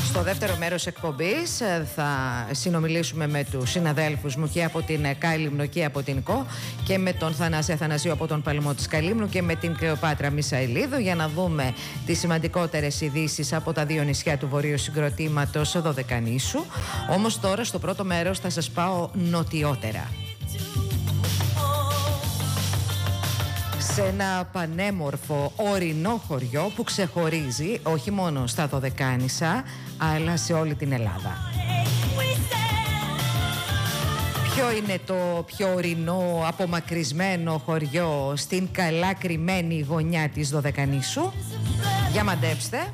Στο δεύτερο μέρος εκπομπής θα συνομιλήσουμε με τους συναδέλφους μου και από την Κάλυμνο και από την ΚΟ και με τον Θανάση Αθανασίου από τον Παλμό της Καλύμνου και με την Κλεοπάτρα Μισαηλίδου για να δούμε τις σημαντικότερες ειδήσεις από τα δύο νησιά του βορείου συγκροτήματος Δωδεκανήσου. Όμως τώρα στο πρώτο μέρος θα σας πάω νοτιότερα. Σε ένα πανέμορφο ορεινό χωριό που ξεχωρίζει όχι μόνο στα Δωδεκάνησα αλλά σε όλη την Ελλάδα. Ποιο είναι το πιο ορεινό απομακρυσμένο χωριό στην καλά κρυμμένη γωνιά της Δωδεκανήσου? Για μαντέψτε.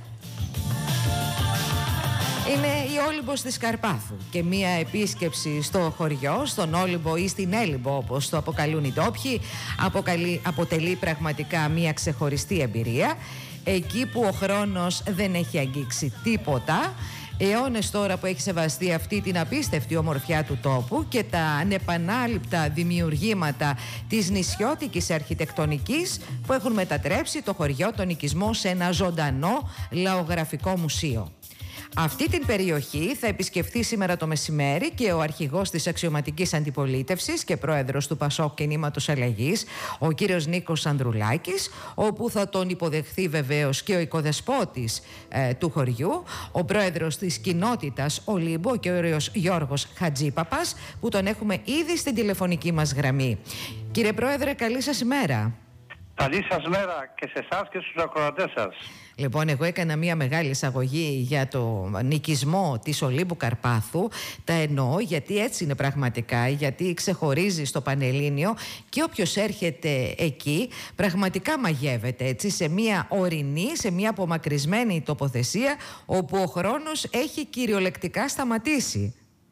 Είναι η Όλυμπος της Καρπάθου και μία επίσκεψη στο χωριό, στον Όλυμπο ή στην Έλυμπο όπως το αποκαλούν οι ντόπιοι, αποτελεί πραγματικά μία ξεχωριστή εμπειρία. Εκεί που ο χρόνος δεν έχει αγγίξει τίποτα, αιώνες τώρα που έχει σεβαστεί αυτή την απίστευτη ομορφιά του τόπου και τα ανεπανάληπτα δημιουργήματα της νησιώτικης αρχιτεκτονικής που έχουν μετατρέψει το χωριό, τον οικισμό, σε ένα ζωντανό λαογραφικό μουσείο. Αυτή την περιοχή θα επισκεφθεί σήμερα το μεσημέρι και ο αρχηγός της αξιωματικής αντιπολίτευσης και πρόεδρος του Πασόκ Κινήματος Αλλαγής, ο κύριος Νίκος Ανδρουλάκης, όπου θα τον υποδεχθεί βεβαίως και ο οικοδεσπότης του χωριού, ο πρόεδρος της κοινότητας Ολύμπου, ο κύριος Γιώργος Χατζήπαπας, που τον έχουμε ήδη στην τηλεφωνική μας γραμμή. Κύριε Πρόεδρε, καλή σας ημέρα. Καλή σας μέρα και σε εσάς και στους ακροατές σας. Λοιπόν, εγώ έκανα μια μεγάλη εισαγωγή για το νοικισμό της Ολύμπου Καρπάθου. Τα εννοώ γιατί έτσι είναι πραγματικά, γιατί ξεχωρίζει στο Πανελλήνιο και όποιος έρχεται εκεί πραγματικά μαγεύεται έτσι, σε μια ορεινή, σε μια απομακρυσμένη τοποθεσία όπου ο χρόνος έχει κυριολεκτικά σταματήσει.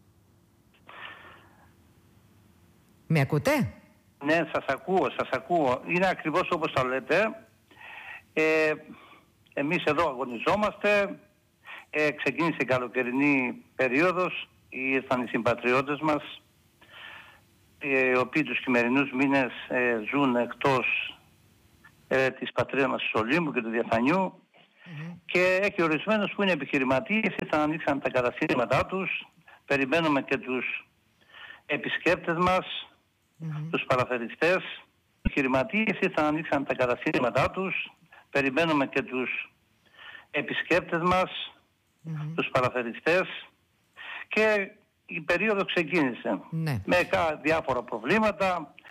Με ακούτε? Ναι, σας ακούω. Είναι ακριβώς όπως τα λέτε. Εμείς εδώ αγωνιζόμαστε. Ξεκίνησε η καλοκαιρινή περίοδος. Ήρθαν οι συμπατριώτες μας, οι οποίοι τους χειμερινούς μήνες ζουν εκτός της πατρίδας μας της Ολύμπου και του Διαφανιού. Και έχει ορισμένους που είναι επιχειρηματίες, ήρθαν να ανοίξαν τα καταστήματά τους. Περιμένουμε και τους επισκέπτες μας, τους παραθεριστές. Οι επιχειρηματίες ήρθαν να ανοίξαν τα καταστήματά τους. Περιμένουμε και τους επισκέπτες μας, τους παραθεριστές, και η περίοδος ξεκίνησε με διάφορα προβλήματα.